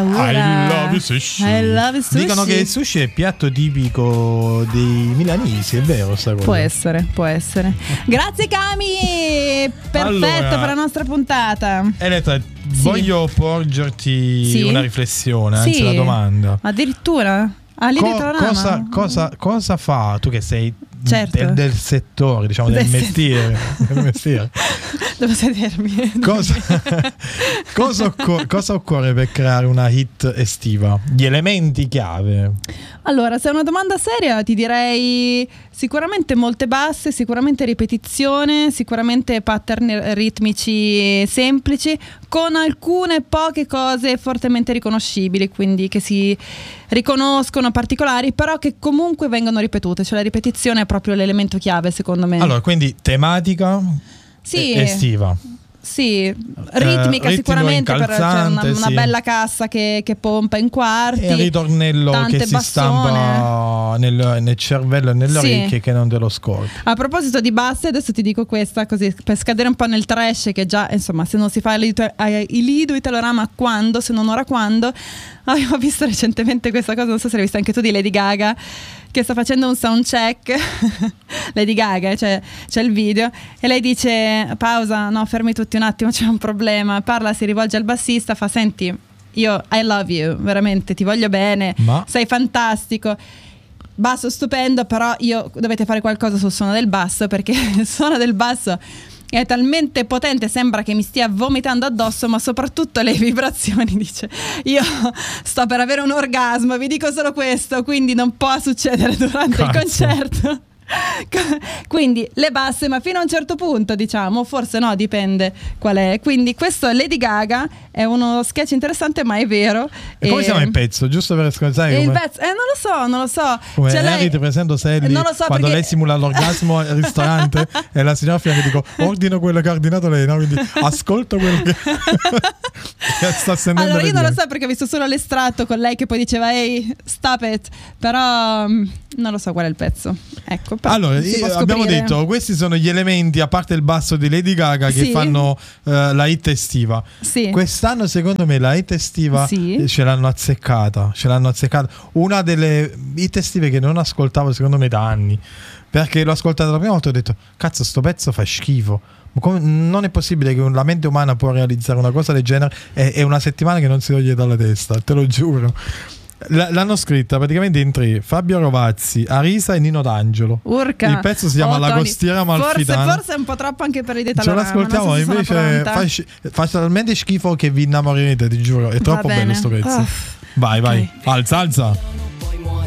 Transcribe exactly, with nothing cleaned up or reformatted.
I love sushi. I love sushi. Dicono che il sushi è il piatto tipico dei milanesi, è vero sta cosa? Può essere, può essere. Grazie Cami, perfetto Allora, per la nostra puntata. Eletta, sì. voglio porgerti sì. una riflessione, anzi sì. una domanda. Addirittura? Ah, lì Co- dentro la cosa, cosa, cosa fa tu che sei certo. del, del settore, diciamo del, del mestiere, del mestiere. Devo sedermi. Cosa, cosa, occor- cosa occorre per creare una hit estiva? Gli elementi chiave? Allora, se è una domanda seria ti direi sicuramente molte basse, sicuramente ripetizione, sicuramente pattern ritmici semplici, con alcune poche cose fortemente riconoscibili, quindi che si riconoscono particolari, però che comunque vengono ripetute, cioè la ripetizione è proprio l'elemento chiave secondo me. Allora, quindi tematica sì. estiva. Sì, ritmica eh, sicuramente, per, cioè una, una sì. bella cassa che, che pompa in quarti. E il ritornello che si bassone. stampa nel, nel cervello e nelle sì. orecchie che non te lo scordi. A proposito di basse, adesso ti dico questa così per scadere un po' nel trash, che già insomma se non si fa il Lido Italorama quando, se non ora quando. Avevo visto recentemente questa cosa, non so se l'hai vista anche tu, di Lady Gaga che sta facendo un sound check. Lady Gaga, cioè c'è il video e lei dice pausa, no fermi tutti un attimo, c'è un problema, parla, si rivolge al bassista, fa senti io I love you, veramente ti voglio bene, ma... sei fantastico, basso stupendo, però io dovete fare qualcosa sul suono del basso, perché il suono del basso è talmente potente, sembra che mi stia vomitando addosso, ma soprattutto le vibrazioni, dice io sto per avere un orgasmo, vi dico solo questo, quindi non può succedere durante Cazzo. il concerto. Quindi le basse, ma fino a un certo punto, diciamo, forse no, dipende qual è. Quindi questo è Lady Gaga, è uno sketch interessante, ma è vero. E come e... si chiama il pezzo? Giusto per ascoltare il pezzo, eh, non lo so, non lo so. Come cioè, Harry lei... ti presento Sally non lo so, quando perché... lei simula l'orgasmo al ristorante e la signora fianco dico ordino quello che ha ordinato lei, no? Quindi ascolto quello che, che sta sentendo. Allora io non lo so perché ho visto solo l'estratto con lei che poi diceva ehi stop it, però non lo so qual è il pezzo, ecco. Allora, abbiamo detto, questi sono gli elementi, a parte il basso di Lady Gaga, che sì. fanno uh, la hit estiva. Sì. Quest'anno, secondo me, la hit estiva sì. ce l'hanno azzeccata. Ce l'hanno azzeccata. Una delle hit estive che non ascoltavo, secondo me, da anni. Perché l'ho ascoltata la prima volta e ho detto, cazzo, sto pezzo fa schifo. Come, non è possibile che la mente umana può realizzare una cosa del genere e, e una settimana che non si toglie dalla testa, te lo giuro. L'hanno scritta praticamente in tre: Fabio Rovazzi, Arisa e Nino D'Angelo. Urca. Il pezzo si chiama oh, La Tony. costiera malfitana. Forse, forse è un po' troppo anche per i dettagli. Ce l'ascoltiamo, so invece fa, fa talmente schifo che vi innamorerete, ti giuro. È troppo bello sto pezzo. Oh. Vai, vai, okay. alza, alza.